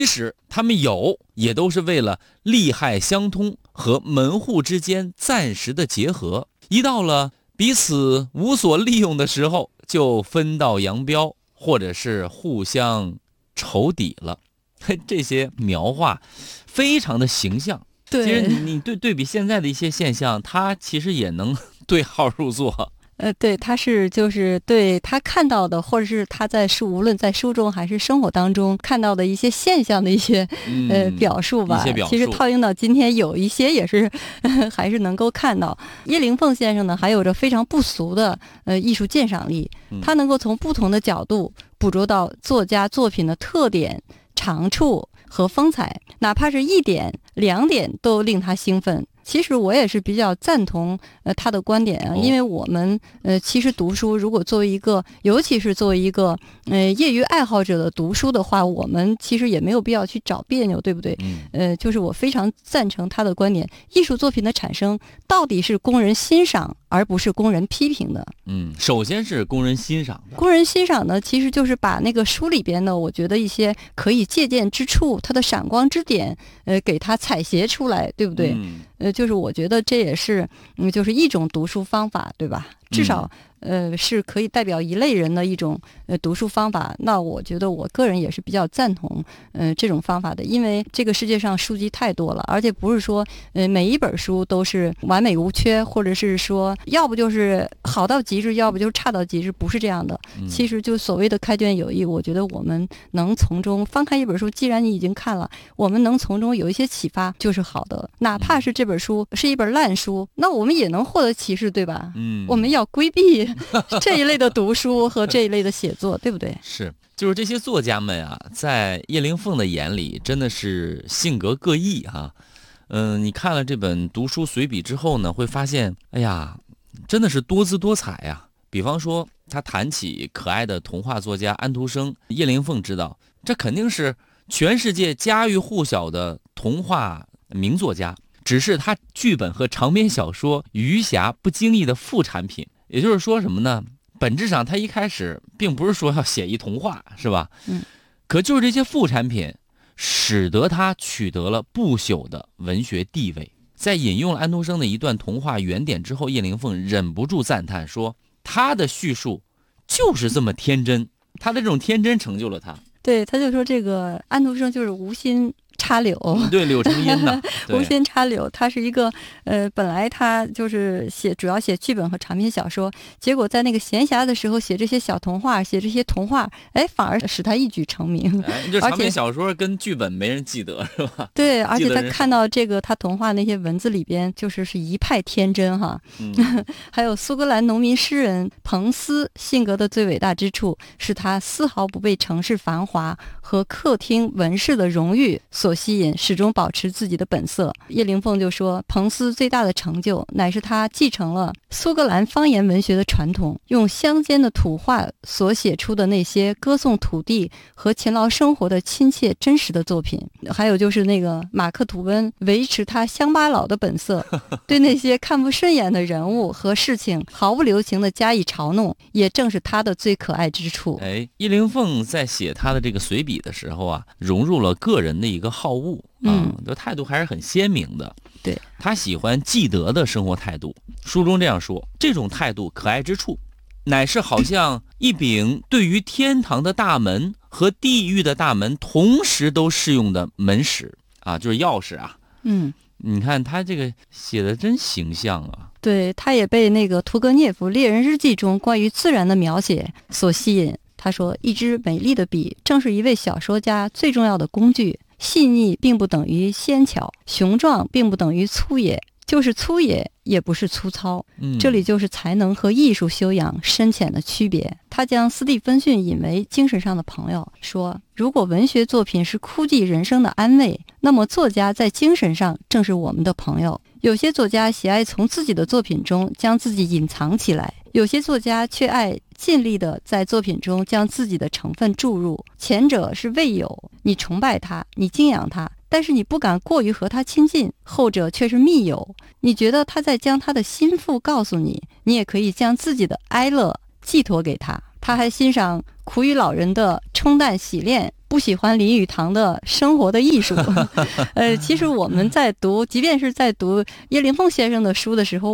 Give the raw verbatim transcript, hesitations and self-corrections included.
即使他们有，也都是为了利害相通和门户之间暂时的结合，一到了彼此无所利用的时候，就分道扬镳，或者是互相仇敌了。这些描画非常的形象。 对， 其实你对对比现在的一些现象，它其实也能对号入座。 呃，对，他是就是对他看到的，或者是他在书，无论在书中还是生活当中看到的一些现象的一些、嗯、呃表述吧。 一些表述其实套用到今天，有一些也是还是能够看到。叶灵凤先生呢，还有着非常不俗的呃艺术鉴赏力，他能够从不同的角度捕捉到作家作品的特点、长处和风采，哪怕是一点、两点都令他兴奋。其实我也是比较赞同呃他的观点啊，因为我们呃其实读书，如果作为一个，尤其是作为一个呃业余爱好者的读书的话，我们其实也没有必要去找别扭，对不对？ 嗯、 呃，就是我非常赞成他的观点，艺术作品的产生到底是供人欣赏，而不是供人批评的。 嗯，首先是供人欣赏的。 供人欣赏呢，其实就是把那个书里边的，我觉得一些可以借鉴之处，它的闪光之点，呃，给它采撷出来，对不对？ 嗯呃，就是我觉得这也是，嗯，就是一种读书方法，对吧？至少，呃，是可以代表一类人的一种呃读书方法。那我觉得我个人也是比较赞同，呃，这种方法的，因为这个世界上书籍太多了，而且不是说，呃，每一本书都是完美无缺，或者是说，要不就是好到极致，要不就是差到极致，不是这样的。 嗯、 其实就所谓的开卷有益，我觉得我们能从中翻开一本书，既然你已经看了，我们能从中有一些启发，就是好的。哪怕是这本书是一本烂书，那我们也能获得启示，对吧？ 嗯， 我们要规避这一类的读书和这一类的写作，对不对？ 是，就是这些作家们啊，在叶灵凤的眼里，真的是性格各异哈。嗯、呃，你看了这本读书随笔之后呢，会发现，哎呀，真的是多姿多彩呀。比方说，他谈起可爱的童话作家安徒生，叶灵凤知道，这肯定是全世界家喻户晓的童话名作家，只是他剧本和长篇小说余霞不经意的副产品。也就是说什么呢？本质上他一开始并不是说要写一童话，是吧？ 嗯。 可就是这些副产品，使得他取得了不朽的文学地位。在引用了安徒生的一段童话原点之后，叶灵凤忍不住赞叹说：“他的叙述就是这么天真，他的这种天真成就了他。” 对，他就说这个安徒生就是无心插柳， 对，柳成荫呐， 无心插柳。他是一个呃，本来他就是写主要写剧本和长篇小说，结果在那个闲暇的时候写这些小童话，写这些童话，哎，反而使他一举成名。 哎，这长篇小说跟剧本没人记得是吧？ 对，而且他看到这个他童话那些文字里边，就是是一派天真哈。 嗯、 还有苏格兰农民诗人彭斯性格的最伟大之处，是他丝毫不被城市繁华和客厅文饰的荣誉所吸引，始终保持自己的本色。叶灵凤就说，彭斯最大的成就乃是他继承了苏格兰方言文学的传统，用乡间的土话所写出的那些歌颂土地和勤劳生活的亲切真实的作品。还有就是那个马克吐温维持他乡巴佬的本色，对那些看不顺眼的人物和事情毫不留情地加以嘲弄，也正是他的最可爱之处。 哎，叶灵凤在写他的这个随笔的时候啊，融入了个人的一个好恶啊，的、嗯、态度还是很鲜明的。 对， 他喜欢记得的生活态度。书中这样说，这种态度可爱之处，乃是好像一柄对于天堂的大门和地狱的大门同时都适用的门匙啊，就是钥匙啊。 嗯， 你看他这个写的真形象啊。 对，他也被那个屠格涅夫《猎人日记》中关于自然的描写所吸引。他说，一支美丽的笔正是一位小说家最重要的工具。细腻并不等于纤巧，雄壮并不等于粗野，就是粗野也不是粗糙。 嗯， 这里就是才能和艺术修养深浅的区别。他将斯蒂芬逊引为精神上的朋友，说，如果文学作品是枯寂人生的安慰，那么作家在精神上正是我们的朋友。有些作家喜爱从自己的作品中将自己隐藏起来，有些作家却爱尽力地在作品中将自己的成分注入。前者是未有，你崇拜他，你敬仰他，但是你不敢过于和他亲近；后者却是密友，你觉得他在将他的心腹告诉你，你也可以将自己的哀乐寄托给他。他还欣赏苦于老人的冲淡洗练， 不喜欢林语堂的生活的艺术。呃，其实我们在读，即便是在读叶灵凤先生的书的时候，